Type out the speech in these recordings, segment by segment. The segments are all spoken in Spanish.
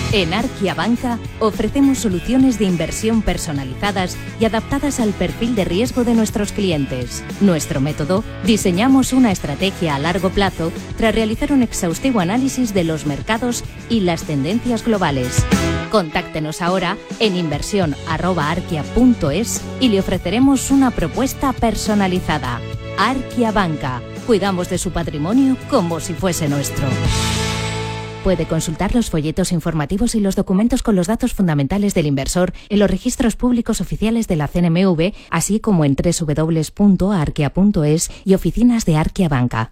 En Arquia Banca ofrecemos soluciones de inversión personalizadas y adaptadas al perfil de riesgo de nuestros clientes. Nuestro método, diseñamos una estrategia a largo plazo tras realizar un exhaustivo análisis de los mercados y las tendencias globales. Contáctenos ahora en inversión@arquia.es y le ofreceremos una propuesta personalizada. Arquia Banca. Cuidamos de su patrimonio como si fuese nuestro. Puede consultar los folletos informativos y los documentos con los datos fundamentales del inversor en los registros públicos oficiales de la CNMV, así como en www.arquia.es y oficinas de Arquia Banca.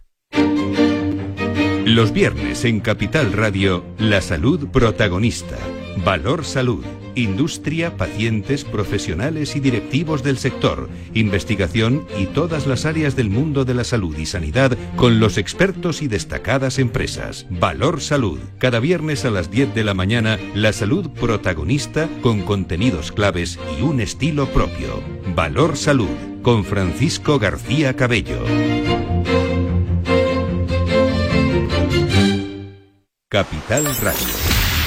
Los viernes en Capital Radio, la salud protagonista. Valor Salud. Industria, pacientes, profesionales y directivos del sector, investigación y todas las áreas del mundo de la salud y sanidad con los expertos y destacadas empresas. Valor Salud. Cada viernes a las 10 de la mañana, la salud protagonista con contenidos claves y un estilo propio. Valor Salud, con Francisco García Cabello. Capital Radio.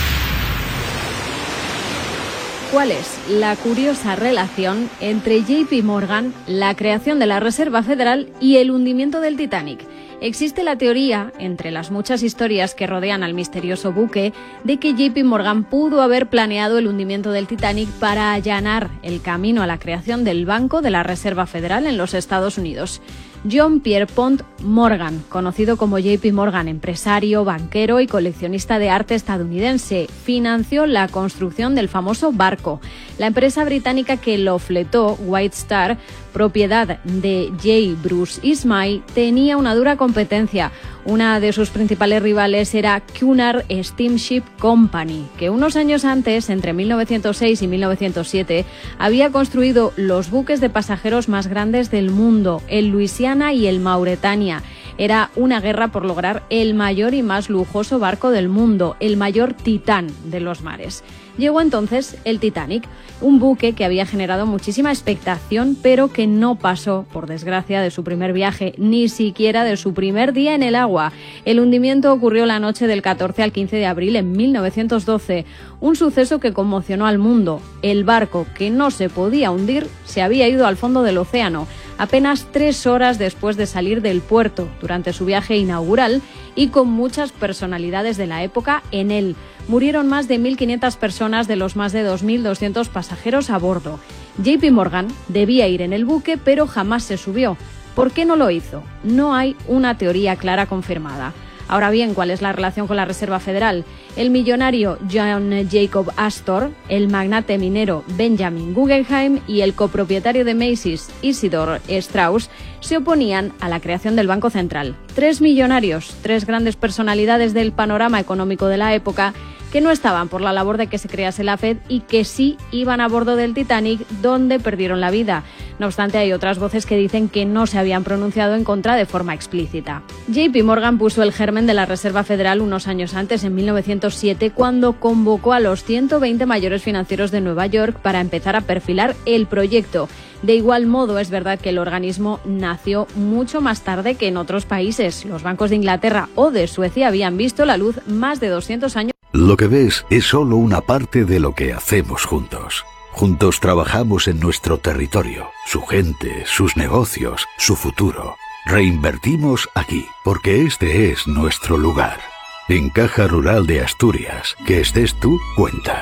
¿Cuál es la curiosa relación entre JP Morgan, la creación de la Reserva Federal y el hundimiento del Titanic? Existe la teoría, entre las muchas historias que rodean al misterioso buque, de que JP Morgan pudo haber planeado el hundimiento del Titanic para allanar el camino a la creación del Banco de la Reserva Federal en los Estados Unidos. John Pierpont Morgan, conocido como JP Morgan, empresario, banquero y coleccionista de arte estadounidense, financió la construcción del famoso barco. La empresa británica que lo fletó, White Star, propiedad de J. Bruce Ismay, tenía una dura competencia. Una de sus principales rivales era Cunard Steamship Company, que unos años antes, entre 1906 y 1907, había construido los buques de pasajeros más grandes del mundo, el Louisiana y el Mauretania. Era una guerra por lograr el mayor y más lujoso barco del mundo, el mayor titán de los mares. Llegó entonces el Titanic, un buque que había generado muchísima expectación, pero que no pasó, por desgracia, de su primer viaje, ni siquiera de su primer día en el agua. El hundimiento ocurrió la noche del 14 al 15 de abril en 1912, un suceso que conmocionó al mundo. El barco, que no se podía hundir, se había ido al fondo del océano, apenas 3 horas después de salir del puerto, durante su viaje inaugural, y con muchas personalidades de la época en él. Murieron más de 1.500 personas de los más de 2.200 pasajeros a bordo. JP Morgan debía ir en el buque, pero jamás se subió. ¿Por qué no lo hizo? No hay una teoría clara confirmada. Ahora bien, ¿cuál es la relación con la Reserva Federal? El millonario John Jacob Astor, el magnate minero Benjamin Guggenheim y el copropietario de Macy's, Isidore Strauss, se oponían a la creación del Banco Central. 3 millonarios, 3 grandes personalidades del panorama económico de la época, que no estaban por la labor de que se crease la Fed y que sí iban a bordo del Titanic, donde perdieron la vida. No obstante, hay otras voces que dicen que no se habían pronunciado en contra de forma explícita. JP Morgan puso el germen de la Reserva Federal unos años antes, en 1907, cuando convocó a los 120 mayores financieros de Nueva York para empezar a perfilar el proyecto. De igual modo, es verdad que el organismo nació mucho más tarde que en otros países. Los bancos de Inglaterra o de Suecia habían visto la luz más de 200 años. Lo que ves es solo una parte de lo que hacemos juntos. Juntos trabajamos en nuestro territorio, su gente, sus negocios, su futuro. Reinvertimos aquí, porque este es nuestro lugar. En Caja Rural de Asturias, que estés tú, cuenta.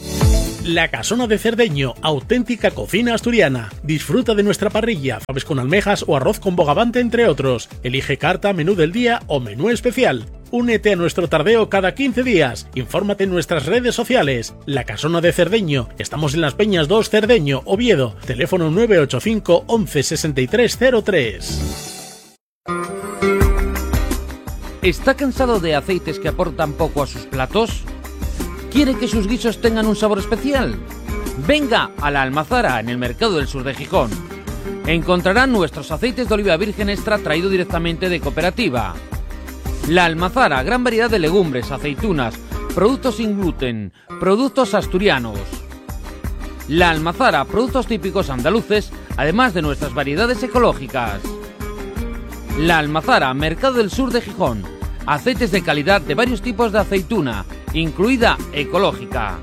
La Casona de Cerdeño, auténtica cocina asturiana. Disfruta de nuestra parrilla, faves con almejas o arroz con bogavante, entre otros. Elige carta, menú del día o menú especial. Únete a nuestro tardeo cada 15 días. Infórmate en nuestras redes sociales. La Casona de Cerdeño. Estamos en Las Peñas 2, Cerdeño, Oviedo. Teléfono 985 11 63 03. ¿Está cansado de aceites que aportan poco a sus platos? ¿Quiere que sus guisos tengan un sabor especial? Venga a La Almazara, en el Mercado del Sur de Gijón. Encontrarán nuestros aceites de oliva virgen extra traído directamente de cooperativa. La Almazara, gran variedad de legumbres, aceitunas, productos sin gluten, productos asturianos. La Almazara, productos típicos andaluces, además de nuestras variedades ecológicas. La Almazara, Mercado del Sur de Gijón. Aceites de calidad de varios tipos de aceituna, incluida ecológica.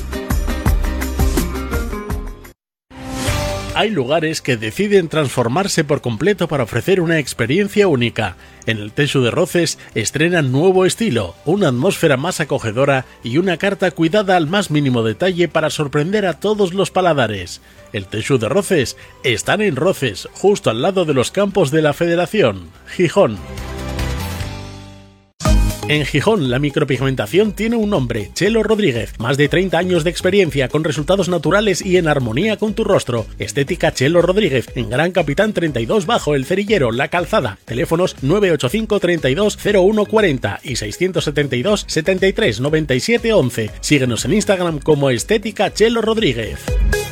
Hay lugares que deciden transformarse por completo para ofrecer una experiencia única. En el Teixu de Roces estrenan nuevo estilo, una atmósfera más acogedora y una carta cuidada al más mínimo detalle para sorprender a todos los paladares. El Teixu de Roces están en Roces, justo al lado de los campos de la Federación, Gijón. En Gijón, la micropigmentación tiene un nombre, Chelo Rodríguez. Más de 30 años de experiencia con resultados naturales y en armonía con tu rostro. Estética Chelo Rodríguez, en Gran Capitán 32 bajo El Cerillero, La Calzada. Teléfonos 985 32 0140 y 672 73 97 11. Síguenos en Instagram como Estética Chelo Rodríguez.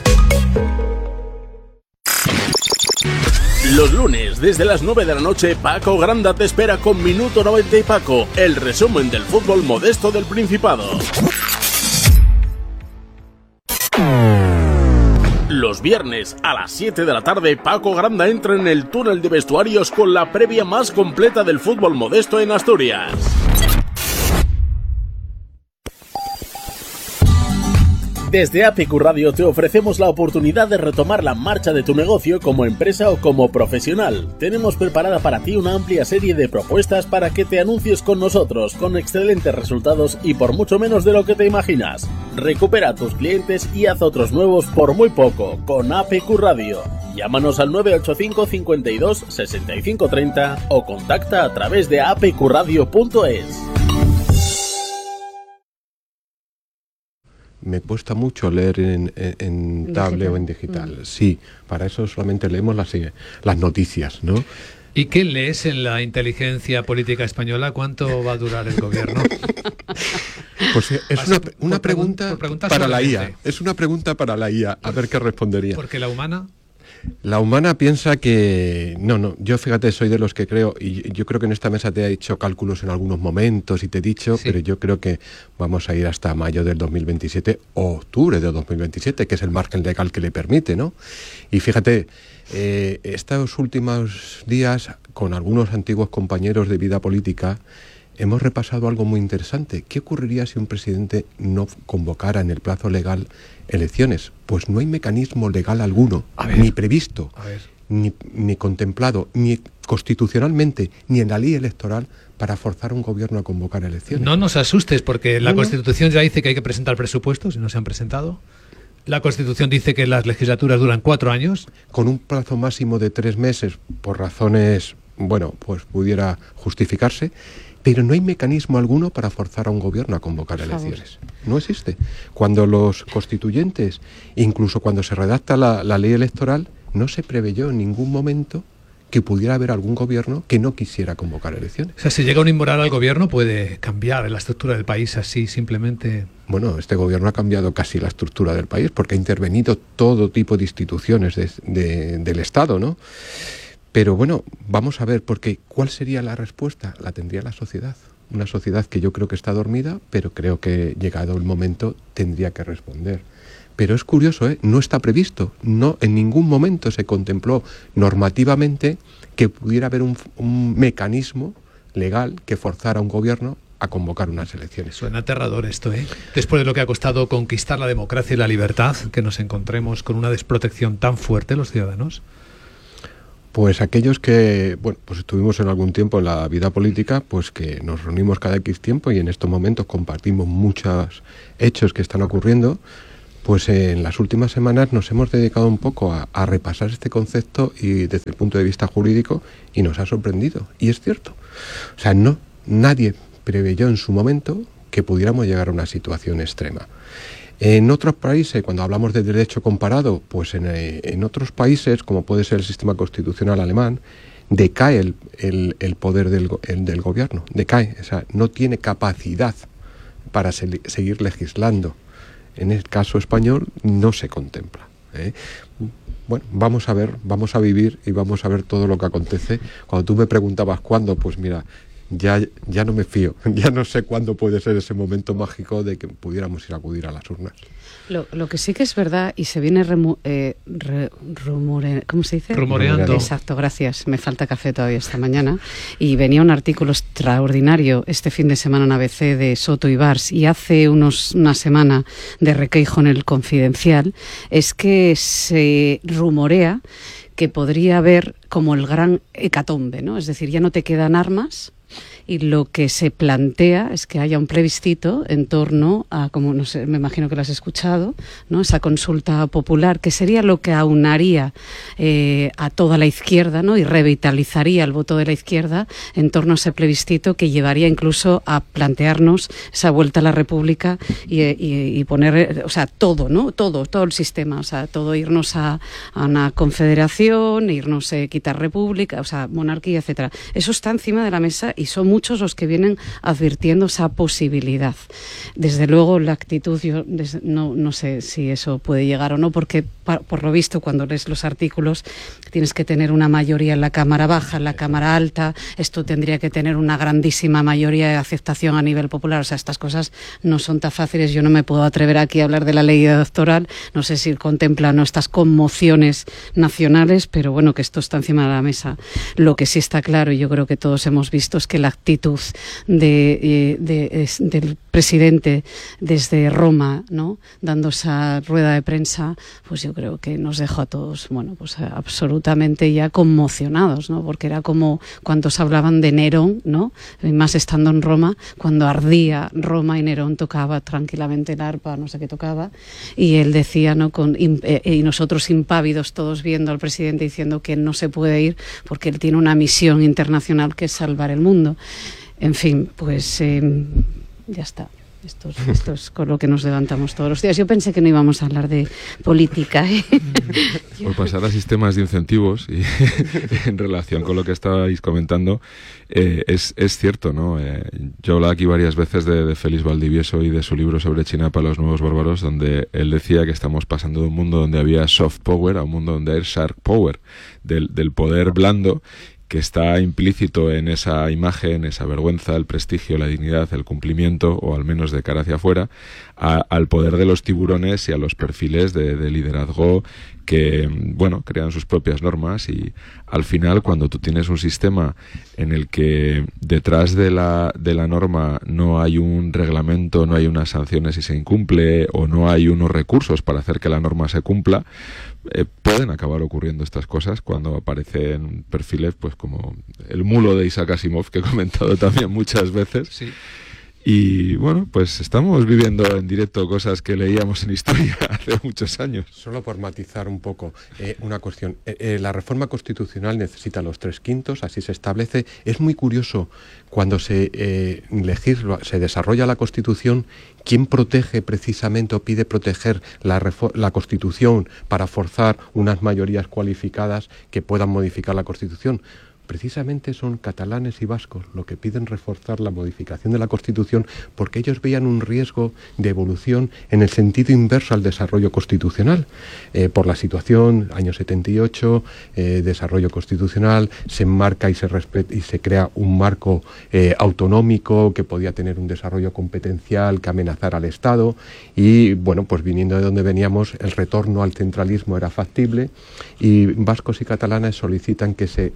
Los lunes, desde las 9 de la noche, Paco Granda te espera con Minuto 90 y Paco, el resumen del fútbol modesto del Principado. Los viernes, a las 7 de la tarde, Paco Granda entra en el túnel de vestuarios con la previa más completa del fútbol modesto en Asturias. Desde APQ Radio te ofrecemos la oportunidad de retomar la marcha de tu negocio como empresa o como profesional. Tenemos preparada para ti una amplia serie de propuestas para que te anuncies con nosotros, con excelentes resultados y por mucho menos de lo que te imaginas. Recupera a tus clientes y haz otros nuevos por muy poco, con APQ Radio. Llámanos al 985 52 65 30 o contacta a través de apqradio.es. Me cuesta mucho leer en tablet o en digital. Sí, para eso solamente leemos las noticias, ¿no? ¿Y qué lees en la inteligencia política española? ¿Cuánto va a durar el gobierno? Pues es una pregunta para la IA. Es una pregunta para la IA, a ver qué respondería. ¿Porque la humana? La humana piensa que... No, yo fíjate, soy de los que creo, y yo creo que en esta mesa te he hecho cálculos en algunos momentos y te he dicho, sí, pero yo creo que vamos a ir hasta mayo del 2027 o octubre del 2027, que es el margen legal que le permite, ¿no? Y fíjate, estos últimos días, con algunos antiguos compañeros de vida política, hemos repasado algo muy interesante. ¿Qué ocurriría si un presidente no convocara en el plazo legal elecciones? Pues no hay mecanismo legal alguno, ni previsto, ni contemplado, ni constitucionalmente, ni en la ley electoral para forzar a un gobierno a convocar elecciones. No nos asustes, porque la Constitución ya dice que hay que presentar presupuestos y no se han presentado. La Constitución dice que las legislaturas duran 4 años. Con un plazo máximo de 3 meses, por razones, bueno, pues pudiera justificarse. Pero no hay mecanismo alguno para forzar a un gobierno a convocar elecciones. No existe. Cuando los constituyentes, incluso cuando se redacta la ley electoral, no se preveyó en ningún momento que pudiera haber algún gobierno que no quisiera convocar elecciones. O sea, si llega un inmoral al gobierno, puede cambiar la estructura del país así, simplemente. Bueno, este gobierno ha cambiado casi la estructura del país porque ha intervenido todo tipo de instituciones del Estado, ¿no? Pero bueno, vamos a ver, porque ¿cuál sería la respuesta? La tendría la sociedad. Una sociedad que yo creo que está dormida, pero creo que llegado el momento tendría que responder. Pero es curioso, no está previsto, no, en ningún momento se contempló normativamente que pudiera haber un mecanismo legal que forzara a un gobierno a convocar unas elecciones. Suena aterrador esto, ¿eh? Después de lo que ha costado conquistar la democracia y la libertad, que nos encontremos con una desprotección tan fuerte los ciudadanos. Pues aquellos que, bueno, pues estuvimos en algún tiempo en la vida política, pues que nos reunimos cada X tiempo y en estos momentos compartimos muchos hechos que están ocurriendo, pues en las últimas semanas nos hemos dedicado un poco a repasar este concepto y desde el punto de vista jurídico y nos ha sorprendido. Y es cierto. O sea, nadie preveyó en su momento que pudiéramos llegar a una situación extrema. En otros países, cuando hablamos de derecho comparado, pues en otros países, como puede ser el sistema constitucional alemán, decae el poder del gobierno, decae, o sea, no tiene capacidad para seguir legislando. En el caso español no se contempla. Bueno, vamos a ver, vamos a vivir y vamos a ver todo lo que acontece. Cuando tú me preguntabas cuándo, pues mira, ya no me fío, ya no sé cuándo puede ser ese momento mágico de que pudiéramos ir a acudir a las urnas. Lo que sí que es verdad, y se viene ¿cómo se dice? Rumoreando. Exacto, gracias. Me falta café todavía esta mañana. Y venía un artículo extraordinario este fin de semana en ABC de Soto y Bars, y hace una semana de Requeijo en El Confidencial, es que se rumorea que podría haber como el gran hecatombe, ¿no? Es decir, ya no te quedan armas. Y lo que se plantea es que haya un plebiscito en torno a, como no sé, me imagino que lo has escuchado, ¿no? Esa consulta popular, que sería lo que aunaría a toda la izquierda, ¿no? Y revitalizaría el voto de la izquierda en torno a ese plebiscito, que llevaría incluso a plantearnos esa vuelta a la República y poner, o sea, todo, ¿no? Todo el sistema, o sea, todo, irnos a una confederación, irnos a quitar república, o sea, monarquía, etcétera. Eso está encima de la mesa y son muchos los que vienen advirtiendo esa posibilidad. Desde luego la actitud, yo no sé si eso puede llegar o no, porque por lo visto cuando lees los artículos tienes que tener una mayoría en la Cámara Baja, en la Cámara Alta, esto tendría que tener una grandísima mayoría de aceptación a nivel popular, o sea, estas cosas no son tan fáciles. Yo no me puedo atrever aquí a hablar de la ley electoral, no sé si contempla no estas conmociones nacionales, pero bueno, que esto está encima de la mesa. Lo que sí está claro, y yo creo que todos hemos visto, es que la actitud del presidente desde Roma, ¿no? Dando esa rueda de prensa, pues yo creo que nos dejó a todos, bueno, pues absolutamente ya conmocionados, ¿no? Porque era como cuando se hablaban de Nerón, ¿no? Y más estando en Roma, cuando ardía Roma y Nerón tocaba tranquilamente el arpa, no sé qué tocaba, y él decía, ¿no? Y nosotros impávidos todos viendo al presidente diciendo que no se puede ir porque él tiene una misión internacional que es salvar el mundo. En fin, pues ya está. Esto es con lo que nos levantamos todos los días. Yo pensé que no íbamos a hablar de política. Por pasar a sistemas de incentivos y en relación con lo que estabais comentando, es cierto, ¿no? Yo he hablado aquí varias veces de Félix Valdivieso y de su libro sobre China para los nuevos bárbaros, donde él decía que estamos pasando de un mundo donde había soft power a un mundo donde hay shark power, del poder blando, que está implícito en esa imagen, esa vergüenza, el prestigio, la dignidad, el cumplimiento, o al menos de cara hacia afuera, al poder de los tiburones y a los perfiles de liderazgo que, bueno, crean sus propias normas. Y al final, cuando tú tienes un sistema en el que detrás de la norma no hay un reglamento, no hay unas sanciones si se incumple, o no hay unos recursos para hacer que la norma se cumpla, pueden acabar ocurriendo estas cosas cuando aparecen perfiles pues como el mulo de Isaac Asimov, que he comentado también muchas veces. Sí. Y bueno, pues estamos viviendo en directo cosas que leíamos en historia hace muchos años. Solo por matizar un poco una cuestión. La reforma constitucional necesita los 3/5, así se establece. Es muy curioso cuando se legisla, se desarrolla la Constitución, ¿quién protege precisamente o pide proteger la Constitución para forzar unas mayorías cualificadas que puedan modificar la Constitución? Precisamente son catalanes y vascos los que piden reforzar la modificación de la Constitución, porque ellos veían un riesgo de evolución en el sentido inverso al desarrollo constitucional. Por la situación, año 78, desarrollo constitucional, se enmarca y se crea un marco autonómico que podía tener un desarrollo competencial que amenazara al Estado, y bueno, pues viniendo de donde veníamos, el retorno al centralismo era factible, y vascos y catalanes solicitan que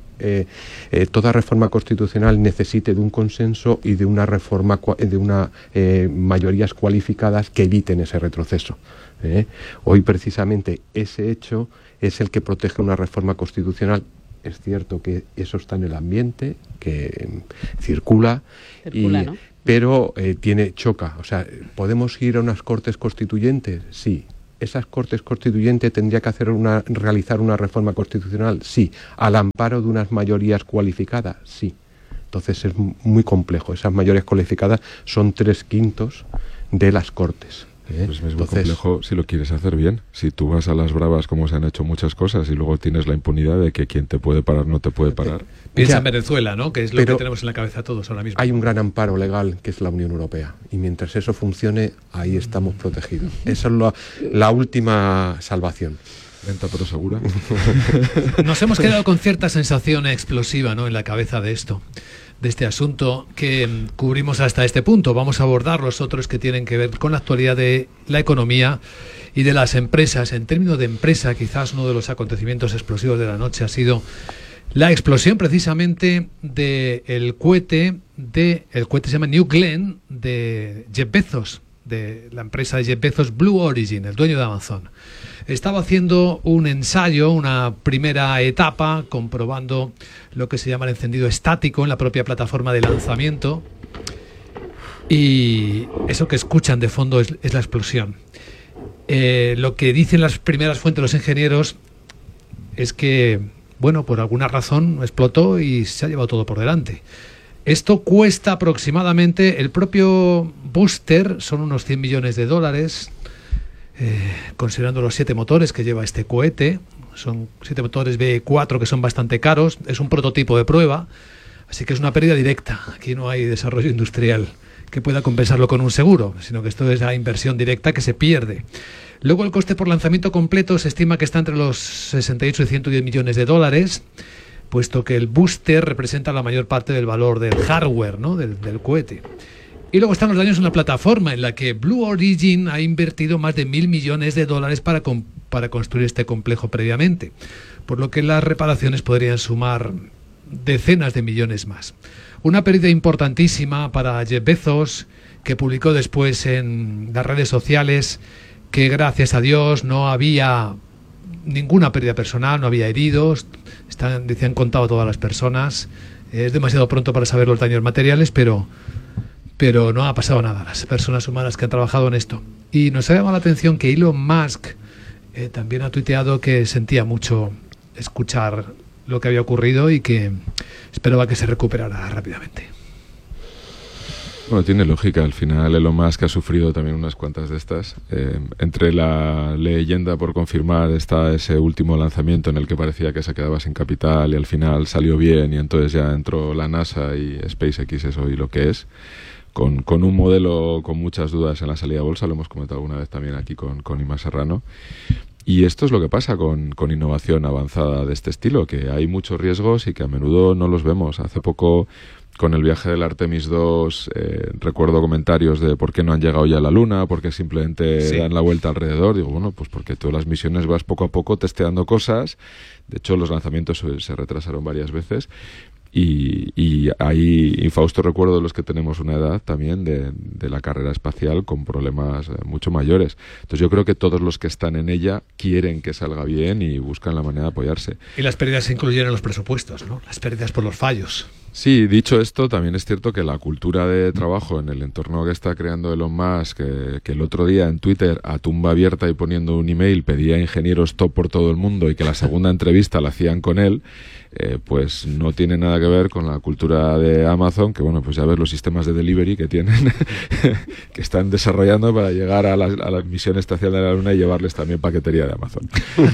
toda reforma constitucional necesite de un consenso y de una reforma mayorías cualificadas que eviten ese retroceso. Hoy precisamente ese hecho es el que protege una reforma constitucional. Es cierto que eso está en el ambiente, que circula, ¿no? Pero choca. O sea, ¿podemos ir a unas cortes constituyentes? Sí. ¿Esas cortes constituyentes tendría que realizar una reforma constitucional? Sí. ¿Al amparo de unas mayorías cualificadas? Sí. Entonces es muy complejo. Esas mayorías cualificadas son 3/5 de las cortes. Pues es muy complejo si lo quieres hacer bien. Si tú vas a las bravas, como se han hecho muchas cosas, y luego tienes la impunidad de que quien te puede parar no te puede parar. Piensa en Venezuela, ¿no? Que es lo que tenemos en la cabeza todos ahora mismo. Hay un gran amparo legal que es la Unión Europea, y mientras eso funcione, ahí estamos protegidos. Esa es la última salvación. Lenta pero segura. Nos hemos quedado con cierta sensación explosiva, ¿no?, en la cabeza de esto. de este asunto que cubrimos hasta este punto. Vamos a abordar los otros que tienen que ver con la actualidad de la economía y de las empresas. En términos de empresa, quizás uno de los acontecimientos explosivos de la noche ha sido la explosión precisamente del cohete se llama New Glenn, de Jeff Bezos, de la empresa de Jeff Bezos, Blue Origin, el dueño de Amazon. Estaba haciendo un ensayo, una primera etapa, comprobando lo que se llama el encendido estático en la propia plataforma de lanzamiento. Y eso que escuchan de fondo es la explosión. Lo que dicen las primeras fuentes de los ingenieros es que, bueno, por alguna razón explotó y se ha llevado todo por delante. Esto cuesta aproximadamente, el propio booster son unos $100 millones, considerando los 7 motores que lleva este cohete. Son 7 motores B4 que son bastante caros, es un prototipo de prueba, así que es una pérdida directa. Aquí no hay desarrollo industrial que pueda compensarlo con un seguro, sino que esto es la inversión directa que se pierde. Luego el coste por lanzamiento completo se estima que está entre los 68 y $110 millones, puesto que el booster representa la mayor parte del valor del hardware, ¿no? del cohete. Y luego están los daños en la plataforma, en la que Blue Origin ha invertido más de $1.000 millones para construir este complejo previamente, por lo que las reparaciones podrían sumar decenas de millones más. Una pérdida importantísima para Jeff Bezos, que publicó después en las redes sociales que gracias a Dios no había ninguna pérdida personal, no había heridos, han contado todas las personas. Es demasiado pronto para saber los daños materiales, pero no ha pasado nada. Las personas humanas que han trabajado en esto. Y nos ha llamado la atención que Elon Musk también ha tuiteado que sentía mucho escuchar lo que había ocurrido y que esperaba que se recuperara rápidamente. Bueno, tiene lógica. Al final Elon Musk ha sufrido también unas cuantas de estas. Entre la leyenda por confirmar está ese último lanzamiento en el que parecía que se quedaba sin capital y al final salió bien y entonces ya entró la NASA y SpaceX es hoy lo que es. Con un modelo con muchas dudas en la salida a bolsa, lo hemos comentado alguna vez también aquí con Ima Serrano. Y esto es lo que pasa con innovación avanzada de este estilo, que hay muchos riesgos y que a menudo no los vemos. Hace poco, con el viaje del Artemis 2, recuerdo comentarios de por qué no han llegado ya a la Luna, por qué simplemente dan la vuelta alrededor. Digo, bueno, pues porque todas las misiones vas poco a poco testeando cosas. De hecho, los lanzamientos se retrasaron varias veces. Y hay infausto recuerdo de los que tenemos una edad también de la carrera espacial con problemas mucho mayores. Entonces yo creo que todos los que están en ella quieren que salga bien y buscan la manera de apoyarse. Y las pérdidas se incluyen en los presupuestos, ¿no? Las pérdidas por los fallos. Sí, dicho esto, también es cierto que la cultura de trabajo en el entorno que está creando Elon Musk, que el otro día en Twitter, a tumba abierta y poniendo un email, pedía ingenieros top por todo el mundo y que la segunda entrevista la hacían con él, pues no tiene nada que ver con la cultura de Amazon, que bueno, pues ya ves los sistemas de delivery que tienen, que están desarrollando para llegar a la misión espacial de la Luna y llevarles también paquetería de Amazon.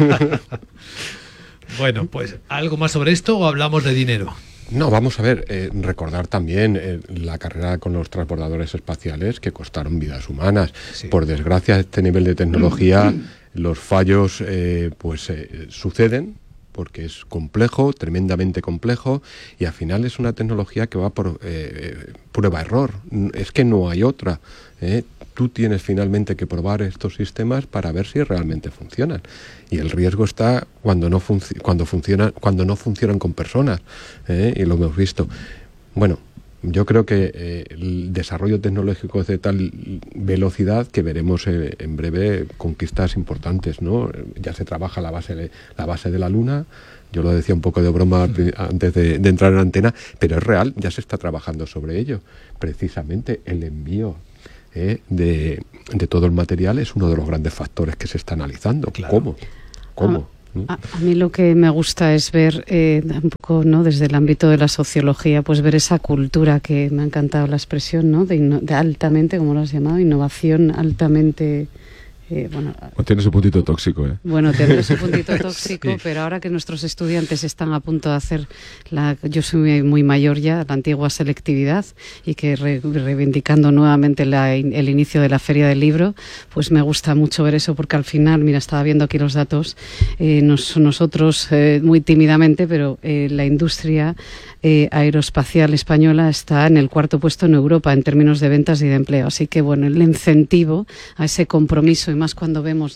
Bueno, pues ¿algo más sobre esto o hablamos de dinero? No, vamos a ver, recordar también la carrera con los transbordadores espaciales que costaron vidas humanas. Sí. Por desgracia, a este nivel de tecnología, los fallos suceden, porque es complejo, tremendamente complejo, y al final es una tecnología que va por prueba-error. Es que no hay otra. Tú tienes finalmente que probar estos sistemas para ver si realmente funcionan. Y el riesgo está cuando no funcionan con personas, y lo hemos visto. Bueno, yo creo que el desarrollo tecnológico es de tal velocidad que veremos en breve conquistas importantes, ¿no? Ya se trabaja la base de la Luna. Yo lo decía un poco de broma antes de entrar en antena, pero es real, ya se está trabajando sobre ello. Precisamente el envío de todo el material es uno de los grandes factores que se está analizando. Claro. ¿Cómo? A mí lo que me gusta es ver un poco, ¿no?, desde el ámbito de la sociología, pues ver esa cultura, que me ha encantado la expresión, ¿no?, de altamente, como lo has llamado, innovación altamente Tiene su puntito tóxico, ¿eh? Bueno, tiene su puntito tóxico, sí. Pero ahora que nuestros estudiantes están a punto de hacer yo soy muy mayor ya, la antigua selectividad, y que reivindicando nuevamente el inicio de la Feria del Libro, pues me gusta mucho ver eso, porque al final, mira, estaba viendo aquí los datos, nosotros muy tímidamente, pero la industria aeroespacial española está en el 4º puesto en Europa en términos de ventas y de empleo. Así que, bueno, el incentivo a ese compromiso, y más cuando vemos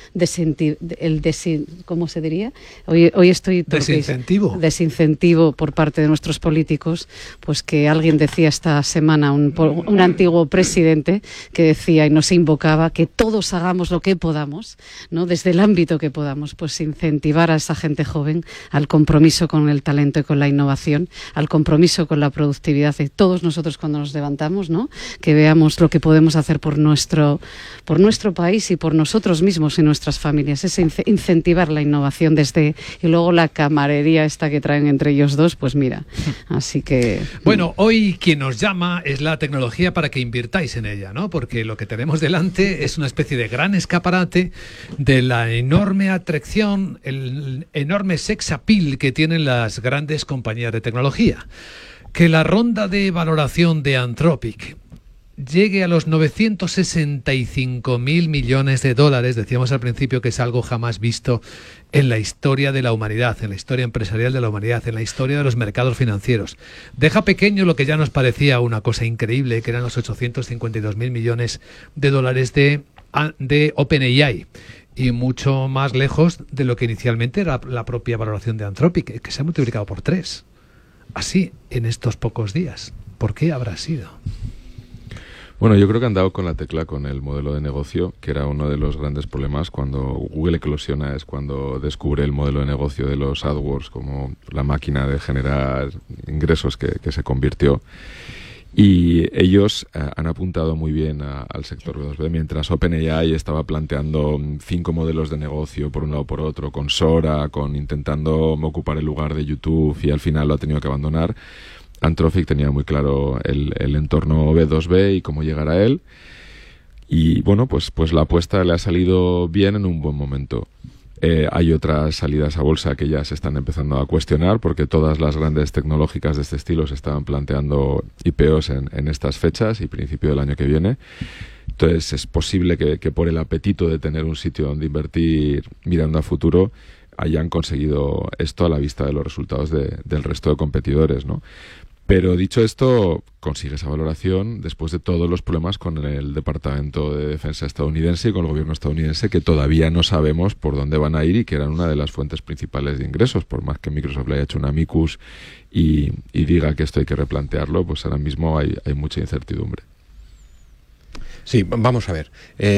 ¿cómo se diría? Hoy estoy... Desincentivo por parte de nuestros políticos, pues que alguien decía esta semana, un antiguo presidente que decía y nos invocaba que todos hagamos lo que podamos, ¿no? Desde el ámbito que podamos, pues incentivar a esa gente joven al compromiso con el talento y con la innovación, al compromiso con la productividad de todos nosotros cuando nos levantamos, ¿no? Que veamos lo que podemos hacer por nuestro país y por nosotros mismos y nuestras familias. Es incentivar la innovación y luego la camarería esta que traen entre ellos dos, pues mira, así que... Bueno, hoy quien nos llama es la tecnología para que invirtáis en ella, ¿no? Porque lo que tenemos delante es una especie de gran escaparate de la enorme atracción, el enorme sex appeal que tienen las grandes compañías de tecnología. Que la ronda de valoración de Anthropic llegue a los 965.000 millones de dólares, decíamos al principio que es algo jamás visto en la historia de la humanidad, en la historia empresarial de la humanidad, en la historia de los mercados financieros. Deja pequeño lo que ya nos parecía una cosa increíble, que eran los 852.000 millones de dólares de OpenAI, y mucho más lejos de lo que inicialmente era la propia valoración de Anthropic, que se ha multiplicado por 3. Así, en estos pocos días. ¿Por qué habrá sido? Bueno, yo creo que han dado con la tecla con el modelo de negocio, que era uno de los grandes problemas cuando Google eclosiona, es cuando descubre el modelo de negocio de los AdWords como la máquina de generar ingresos que se convirtió. Y ellos han apuntado muy bien al sector B2B, mientras OpenAI estaba planteando 5 modelos de negocio por un lado o por otro, con Sora, intentando ocupar el lugar de YouTube, y al final lo ha tenido que abandonar. Anthropic tenía muy claro el entorno B2B y cómo llegar a él. Y bueno, pues la apuesta le ha salido bien en un buen momento. Hay otras salidas a bolsa que ya se están empezando a cuestionar, porque todas las grandes tecnológicas de este estilo se estaban planteando IPOs en estas fechas y principio del año que viene. Entonces es posible que por el apetito de tener un sitio donde invertir mirando a futuro hayan conseguido esto a la vista de los resultados del resto de competidores, ¿no? Pero dicho esto, consigue esa valoración después de todos los problemas con el Departamento de Defensa estadounidense y con el gobierno estadounidense, que todavía no sabemos por dónde van a ir y que eran una de las fuentes principales de ingresos. Por más que Microsoft le haya hecho un amicus y diga que esto hay que replantearlo, pues ahora mismo hay mucha incertidumbre. Sí, vamos a ver.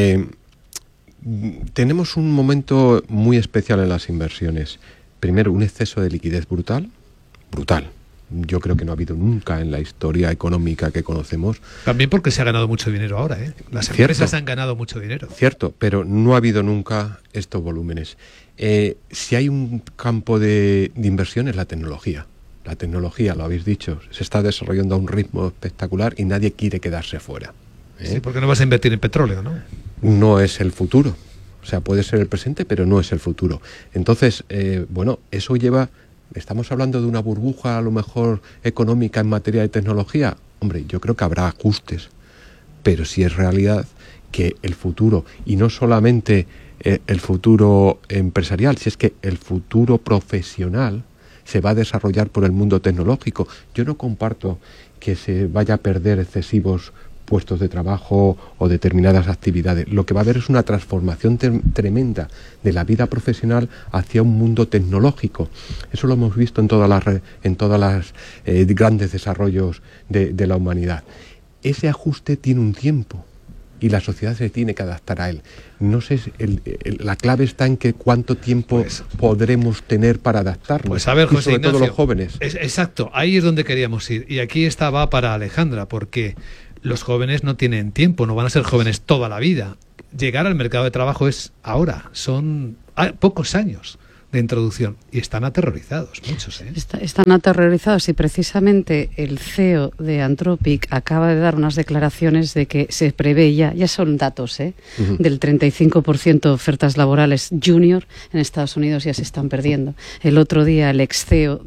Tenemos un momento muy especial en las inversiones. Primero, un exceso de liquidez brutal. Yo creo que no ha habido nunca en la historia económica que conocemos. También porque se ha ganado mucho dinero ahora, ¿eh? Las empresas han ganado mucho dinero. Cierto, pero no ha habido nunca estos volúmenes. Si hay un campo de inversión es la tecnología. La tecnología, lo habéis dicho, se está desarrollando a un ritmo espectacular y nadie quiere quedarse fuera. Sí, porque no vas a invertir en petróleo, ¿no? No es el futuro. O sea, puede ser el presente, pero no es el futuro. Entonces, eso lleva... ¿Estamos hablando de una burbuja a lo mejor económica en materia de tecnología? Hombre, yo creo que habrá ajustes, pero sí es realidad que el futuro, y no solamente el futuro empresarial, si es que el futuro profesional se va a desarrollar por el mundo tecnológico. Yo no comparto que se vaya a perder excesivos puestos de trabajo o determinadas actividades. Lo que va a haber es una transformación tremenda de la vida profesional hacia un mundo tecnológico. Eso lo hemos visto en todas las grandes desarrollos de la humanidad. Ese ajuste tiene un tiempo y la sociedad se tiene que adaptar a él. No sé, la clave está en que cuánto tiempo podremos tener para adaptarnos. Pues a ver, José y sobre Ignacio, todo los jóvenes. Exacto, ahí es donde queríamos ir. Y aquí va para Alejandra, porque los jóvenes no tienen tiempo, no van a ser jóvenes toda la vida. Llegar al mercado de trabajo es ahora, son pocos años. de introducción. Y están aterrorizados, muchos. Están aterrorizados, y precisamente el CEO de Anthropic acaba de dar unas declaraciones de que se prevé ya son datos, del 35% de ofertas laborales junior en Estados Unidos ya se están perdiendo. El otro día el ex CEO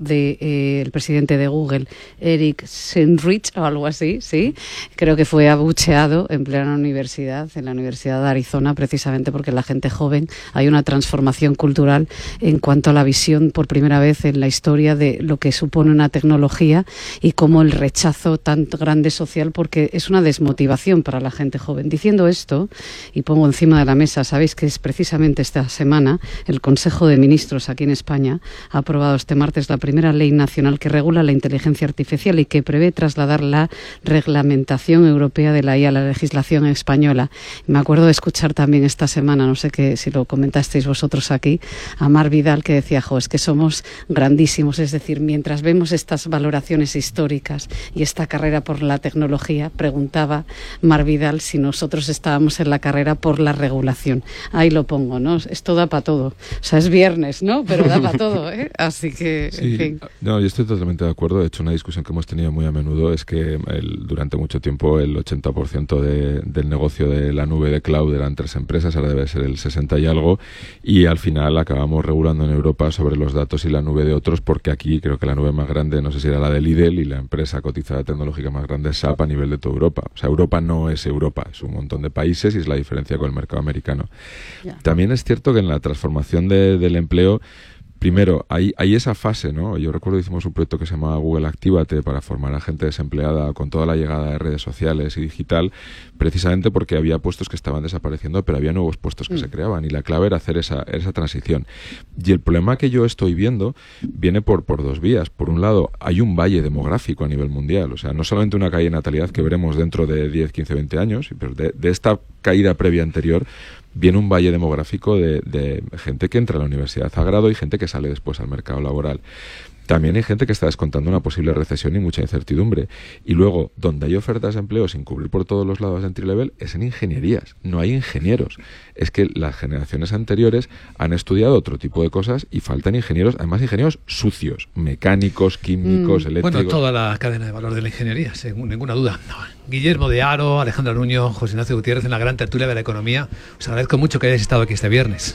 el presidente de Google, Eric Schmidt o algo así, ¿sí? Creo que fue abucheado en plena universidad, en la Universidad de Arizona, precisamente porque la gente joven, hay una transformación cultural en cuanto a la visión por primera vez en la historia de lo que supone una tecnología y cómo el rechazo tan grande social, porque es una desmotivación para la gente joven. Diciendo esto, y pongo encima de la mesa, sabéis que es precisamente esta semana el Consejo de Ministros aquí en España ha aprobado este martes la primera ley nacional que regula la inteligencia artificial y que prevé trasladar la reglamentación europea de la IA a la legislación española. Me acuerdo de escuchar también esta semana, no sé si lo comentasteis vosotros aquí, a Mar Vidal, que decía, es que somos grandísimos, es decir, mientras vemos estas valoraciones históricas y esta carrera por la tecnología, preguntaba Mar Vidal si nosotros estábamos en la carrera por la regulación. Ahí lo pongo, ¿no? Esto da para todo. O sea, es viernes, ¿no? Pero da para todo, ¿eh? Así que, sí, en fin. No, yo estoy totalmente de acuerdo. De hecho, una discusión que hemos tenido muy a menudo es que durante mucho tiempo el 80% del negocio de la nube de cloud eran 3 empresas, ahora debe ser el 60 y algo, y al final acabamos regulando en Europa sobre los datos y la nube de otros, porque aquí creo que la nube más grande, no sé si era la de Lidl, y la empresa cotizada tecnológica más grande es SAP a nivel de toda Europa. O sea, Europa no es Europa, es un montón de países y es la diferencia con el mercado americano. Yeah. También es cierto que en la transformación del empleo, primero, hay esa fase, ¿no? Yo recuerdo que hicimos un proyecto que se llamaba Google Actívate para formar a gente desempleada con toda la llegada de redes sociales y digital, precisamente porque había puestos que estaban desapareciendo, pero había nuevos puestos que se creaban, y la clave era hacer esa transición. Y el problema que yo estoy viendo viene por 2 vías. Por un lado, hay un valle demográfico a nivel mundial, o sea, no solamente una caída de natalidad que veremos dentro de 10, 15, 20 años, pero de esta caída previa anterior, viene un valle demográfico de gente que entra a la universidad a grado y gente que sale después al mercado laboral. También hay gente que está descontando una posible recesión y mucha incertidumbre. Y luego, donde hay ofertas de empleo sin cubrir por todos los lados de entry level, es en ingenierías. No hay ingenieros. Es que las generaciones anteriores han estudiado otro tipo de cosas y faltan ingenieros, además ingenieros sucios, mecánicos, químicos, eléctricos. Bueno, toda la cadena de valor de la ingeniería, sin ninguna duda. Guillermo de Haro, Alejandro Nuño, José Ignacio Gutiérrez, en la gran tertulia de la economía. Os agradezco mucho que hayáis estado aquí este viernes.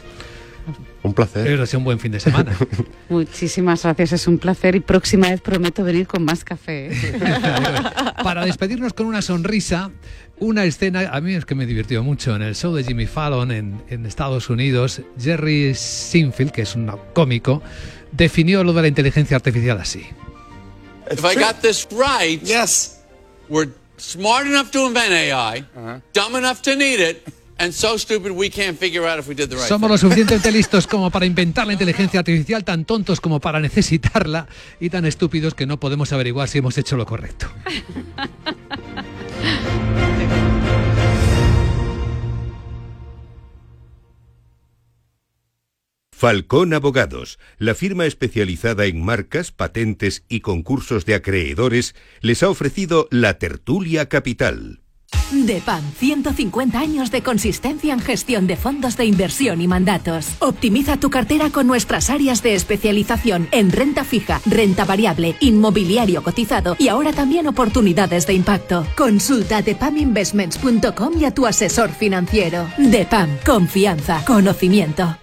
Un placer. Espero que sea un buen fin de semana. Muchísimas gracias, es un placer, y próxima vez prometo venir con más café. Para despedirnos con una sonrisa, una escena, a mí es que me divirtió mucho, en el show de Jimmy Fallon en Estados Unidos, Jerry Seinfeld, que es un cómico, definió lo de la inteligencia artificial así. If I got this right, yes, we're smart enough to invent AI, dumb enough to need it, and so stupid we can't figure out if we did the right Somos thing. lo suficientemente listos como para inventar la inteligencia artificial, tan tontos como para necesitarla, y tan estúpidos que no podemos averiguar si hemos hecho lo correcto. Falcón Abogados, la firma especializada en marcas, patentes y concursos de acreedores, les ha ofrecido la Tertulia Capital. DEPAM, 150 años de consistencia en gestión de fondos de inversión y mandatos. Optimiza tu cartera con nuestras áreas de especialización en renta fija, renta variable, inmobiliario cotizado y ahora también oportunidades de impacto. Consulta depaminvestments.com y a tu asesor financiero. DEPAM, confianza, conocimiento.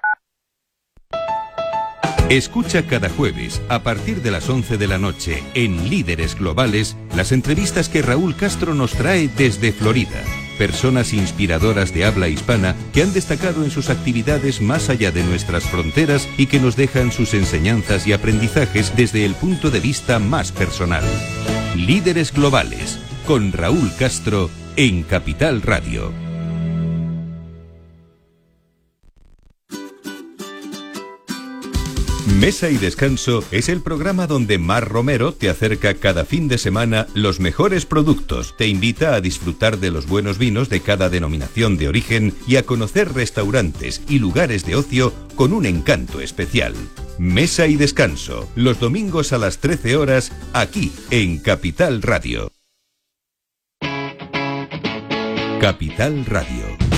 Escucha cada jueves, a partir de las 11 de la noche, en Líderes Globales, las entrevistas que Raúl Castro nos trae desde Florida. Personas inspiradoras de habla hispana que han destacado en sus actividades más allá de nuestras fronteras y que nos dejan sus enseñanzas y aprendizajes desde el punto de vista más personal. Líderes Globales, con Raúl Castro, en Capital Radio. Mesa y Descanso es el programa donde Mar Romero te acerca cada fin de semana los mejores productos, te invita a disfrutar de los buenos vinos de cada denominación de origen y a conocer restaurantes y lugares de ocio con un encanto especial. Mesa y Descanso, los domingos a las 13 horas, aquí en Capital Radio. Capital Radio.